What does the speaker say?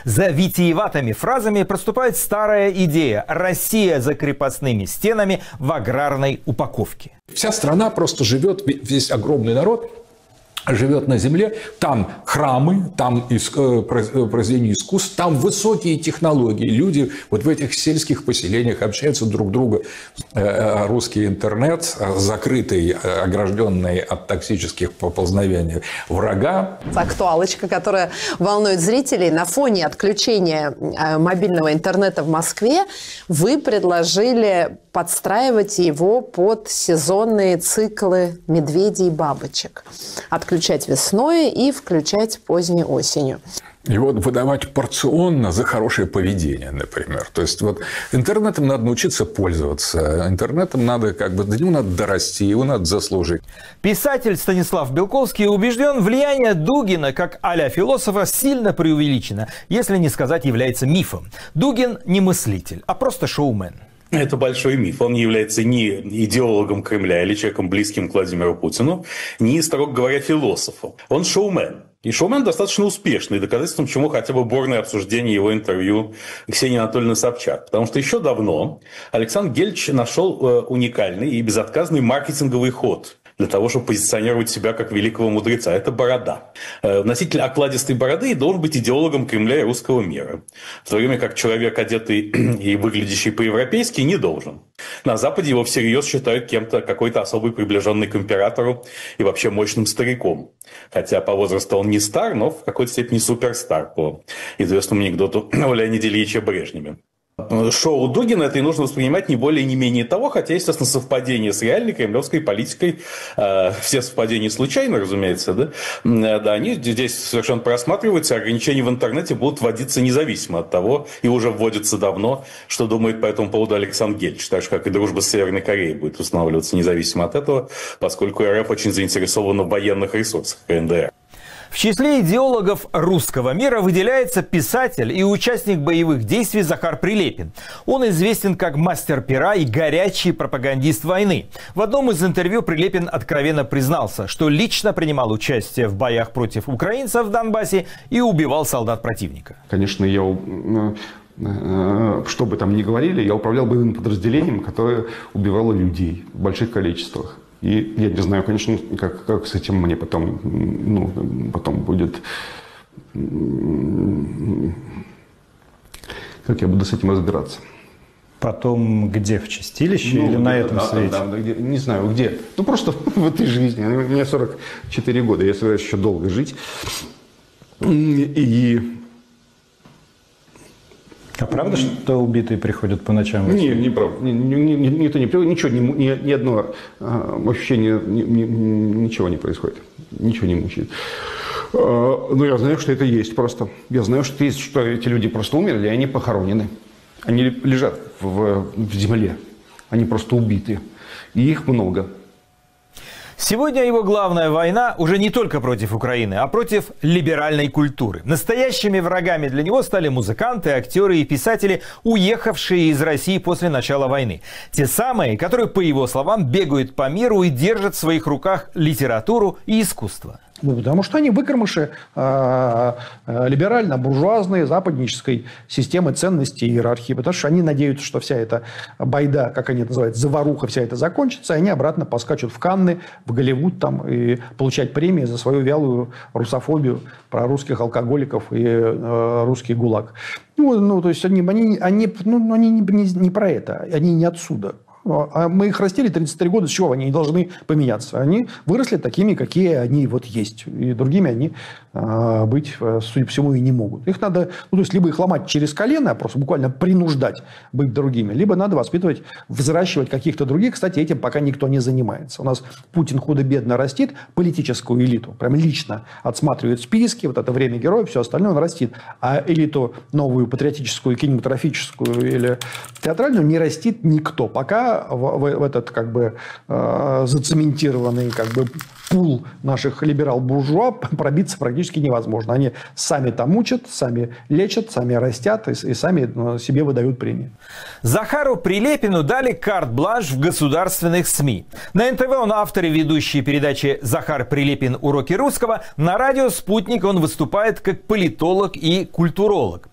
За витиеватыми фразами проступает старая идея – Россия за крепостными стенами в аграрной упаковке. Вся страна просто живет, весь огромный народ живет на земле, там храмы, там произведения искусств, там высокие технологии. Люди вот в этих сельских поселениях общаются друг с другом. Русский интернет, закрытый, огражденный от токсических поползновений врага. Актуалочка, которая волнует зрителей. На фоне отключения мобильного интернета в Москве вы предложили подстраивать его под сезонные циклы медведей и бабочек. Отключать весной и включать поздней осенью. И вот выдавать порционно за хорошее поведение, например. То есть, вот интернетом надо научиться пользоваться. Интернетом надо до него надо дорасти, его надо заслужить. Писатель Станислав Белковский убежден, влияние Дугина как а-ля философа сильно преувеличено, если не сказать является мифом. Дугин не мыслитель, а просто шоумен. Это большой миф. Он не является ни идеологом Кремля или человеком, близким к Владимиру Путину, ни, строго говоря, философом. Он шоумен. И шоумен достаточно успешный, доказательством чему хотя бы бурное обсуждение его интервью Ксении Анатольевны Собчак. Потому что еще давно Александр Гельч нашел уникальный и безотказный маркетинговый ход для того, чтобы позиционировать себя как великого мудреца. Это борода. Носитель окладистой бороды должен быть идеологом Кремля и русского мира. В то время как человек, одетый и выглядящий по-европейски, не должен. На Западе его всерьез считают кем-то, какой-то особый приближенный к императору и вообще мощным стариком. Хотя по возрасту он не стар, но в какой-то степени суперстар по известному анекдоту о Леониде Ильиче Брежневе. Шоу Дугина это и нужно воспринимать не более не менее того, хотя, естественно, совпадение с реальной кремлевской политикой, все совпадения случайны, разумеется, да, они здесь совершенно просматриваются, ограничения в интернете будут вводиться независимо от того, и уже вводятся давно, что думает по этому поводу Александр Гельч, так же, как и дружба с Северной Кореей будет устанавливаться независимо от этого, поскольку РФ очень заинтересована в военных ресурсах КНДР. В числе идеологов русского мира выделяется писатель и участник боевых действий Захар Прилепин. Он известен как мастер пера и горячий пропагандист войны. В одном из интервью Прилепин откровенно признался, что лично принимал участие в боях против украинцев в Донбассе и убивал солдат противника. Конечно, что бы там ни говорили, я управлял боевым подразделением, которое убивало людей в больших количествах. И я не знаю, конечно, как с этим мне потом будет, как я буду с этим разбираться. Потом где? В чистилище или на этом свете? Да, не знаю, где. Просто в этой жизни. Мне 44 года, я собираюсь еще долго жить. А правда, что убитые приходят по ночам? Нет, не правда. Никто не приходит, ничего, ни одно ощущение, ничего не происходит. Ничего не мучает. Но я знаю, что это есть просто. Я знаю, что эти люди просто умерли, и они похоронены. Они лежат в земле. Они просто убиты. И их много. Сегодня его главная война уже не только против Украины, а против либеральной культуры. Настоящими врагами для него стали музыканты, актеры и писатели, уехавшие из России после начала войны. Те самые, которые, по его словам, бегают по миру и держат в своих руках литературу и искусство. Потому что они выкормыши либерально-буржуазной западнической системы ценностей и иерархии. Потому что они надеются, что вся эта байда, как они это называют, заваруха, вся это закончится, и они обратно поскачут в Канны, в Голливуд там, и получать премии за свою вялую русофобию про русских алкоголиков и русский ГУЛАГ. То есть они не про это, они не отсюда. А мы их растили 33 года, с чего они не должны поменяться? Они выросли такими, какие они есть. И другими они быть, судя по всему, и не могут. Их надо, либо их ломать через колено, просто буквально принуждать быть другими, либо надо воспитывать, взращивать каких-то других. Кстати, этим пока никто не занимается. У нас Путин худо-бедно растит политическую элиту, прям лично отсматривает списки, вот это время героев, все остальное он растит. А элиту новую, патриотическую, кинематографическую или театральную не растит никто. Пока в этот зацементированный пул наших либерал-буржуа пробиться практически невозможно. Они сами там учат, сами лечат, сами растят и сами себе выдают премии. Захару Прилепину дали карт-бланш в государственных СМИ. На НТВ он автор и ведущий передачи «Захар Прилепин. Уроки русского». На радио «Спутник» он выступает как политолог и культуролог.